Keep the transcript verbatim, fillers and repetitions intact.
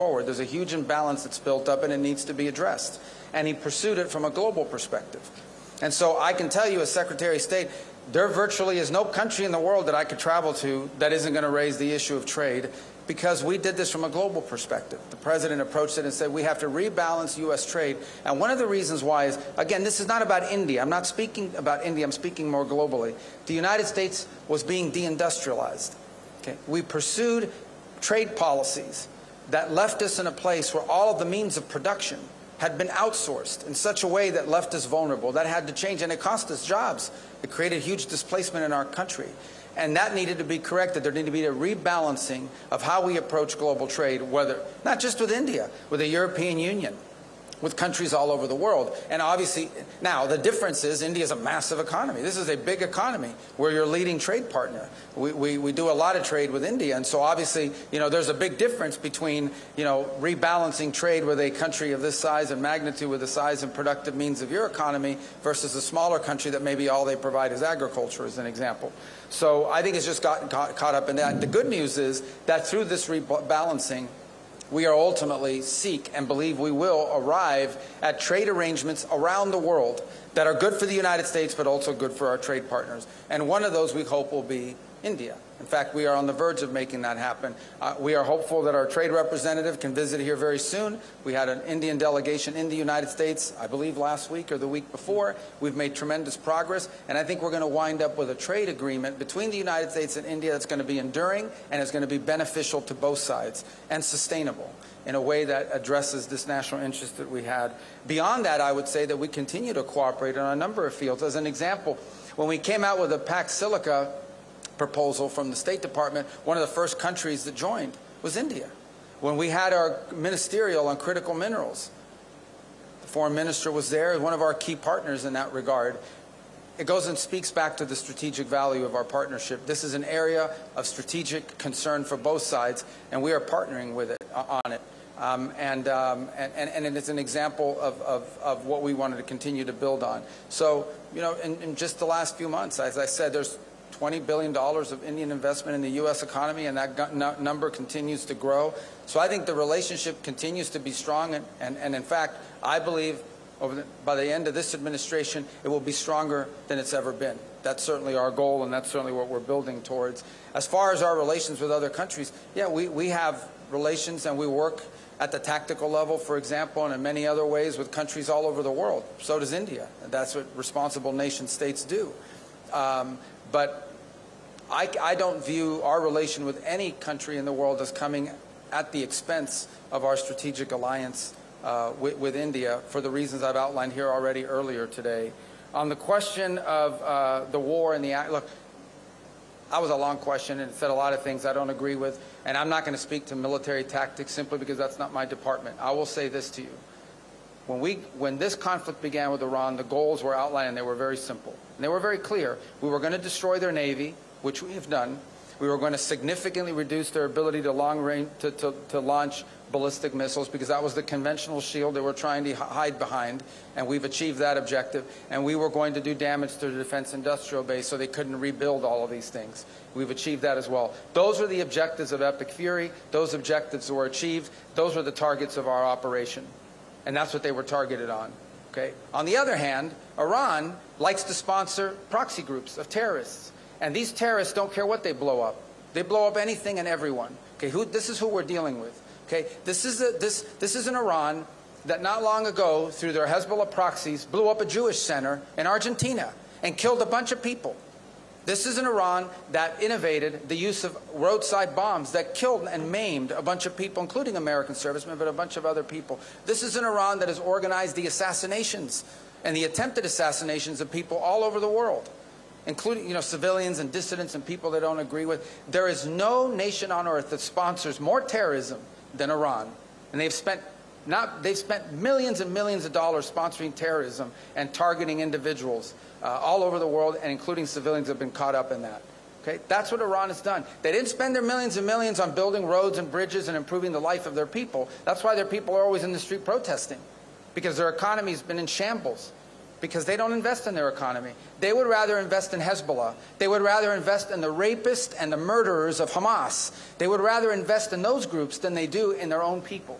forward. There's a huge imbalance that's built up, and it needs to be addressed. And he pursued it from a global perspective. And so I can tell you as Secretary of State, there virtually is no country in the world that I could travel to that isn't going to raise the issue of trade, because we did this from a global perspective. The President approached it and said we have to rebalance U S trade. And one of the reasons why is, again, this is not about India. I'm not speaking about India. I'm speaking more globally. The United States was being deindustrialized. Okay? We pursued trade policies that left us in a place where all of the means of production had been outsourced in such a way that left us vulnerable. That had to change, and it cost us jobs. It created huge displacement in our country. And that needed to be corrected. There needed to be a rebalancing of how we approach global trade, whether not just with India, with the European Union, with countries all over the world. And obviously, now the difference is India is a massive economy. This is a big economy. We're your leading trade partner. We, we, we do a lot of trade with India. And so obviously, you know, there's a big difference between, you know, rebalancing trade with a country of this size and magnitude, with the size and productive means of your economy, versus a smaller country that maybe all they provide is agriculture, as an example. So I think it's just gotten caught, caught up in that. The good news is that through this rebalancing, we are ultimately seek and believe we will arrive at trade arrangements around the world that are good for the United States, but also good for our trade partners. And one of those we hope will be India. In fact, we are on the verge of making that happen. Uh, we are hopeful that our trade representative can visit here very soon. We had an Indian delegation in the United States, I believe last week or the week before. We've made tremendous progress, and I think we're going to wind up with a trade agreement between the United States and India that's going to be enduring and is going to be beneficial to both sides and sustainable in a way that addresses this national interest that we had. Beyond that, I would say that we continue to cooperate on a number of fields. As an example, when we came out with a Pax Silica proposal from the State Department, one of the first countries that joined was India. When we had our ministerial on critical minerals, the foreign minister was there, one of our key partners in that regard. It goes and speaks back to the strategic value of our partnership. This is an area of strategic concern for both sides, and we are partnering with it on it. Um, and, um, and, and it's an example of, of, of what we wanted to continue to build on. So, you know, in, in just the last few months, as I said, there's twenty billion dollars of Indian investment in the U S economy, and that number continues to grow. So I think the relationship continues to be strong, and, and, and in fact, I believe over the, by the end of this administration, it will be stronger than it's ever been. That's certainly our goal, and that's certainly what we're building towards. As far as our relations with other countries, yeah, we, we have relations, and we work at the tactical level, for example, and in many other ways with countries all over the world. So does India. And that's what responsible nation states do. Um, but I, I don't view our relation with any country in the world as coming at the expense of our strategic alliance uh, with, with India, for the reasons I've outlined here already earlier today. On the question of uh, the war and the act, look, that was a long question, and it said a lot of things I don't agree with, and I'm not going to speak to military tactics simply because that's not my department. I will say this to you. When, we, when this conflict began with Iran, the goals were outlined, and they were very simple. And they were very clear. We were going to destroy their Navy, which we have done. We were going to significantly reduce their ability to long range to, to, to launch ballistic missiles, because that was the conventional shield they were trying to hide behind, and we've achieved that objective. And we were going to do damage to the defense industrial base so they couldn't rebuild all of these things. We've achieved that as well. Those were the objectives of Epic Fury. Those objectives were achieved. Those were the targets of our operation, and that's what they were targeted on. Okay. On the other hand, Iran likes to sponsor proxy groups of terrorists. And these terrorists don't care what they blow up. They blow up anything and everyone. Okay, who, this is who we're dealing with. Okay, this is, a, this, this is an Iran that not long ago, through their Hezbollah proxies, blew up a Jewish center in Argentina and killed a bunch of people. This is an Iran that innovated the use of roadside bombs that killed and maimed a bunch of people, including American servicemen, but a bunch of other people. This is an Iran that has organized the assassinations and the attempted assassinations of people all over the world, including, you know, civilians and dissidents and people they don't agree with. There is no nation on earth that sponsors more terrorism than Iran. And they've spent, not, they've spent millions and millions of dollars sponsoring terrorism and targeting individuals uh, all over the world, and including civilians have been caught up in that. Okay? That's what Iran has done. They didn't spend their millions and millions on building roads and bridges and improving the life of their people. That's why their people are always in the street protesting, because their economy has been in shambles. because they don't invest in their economy. They would rather invest in Hezbollah. They would rather invest in the rapists and the murderers of Hamas. They would rather invest in those groups than they do in their own people.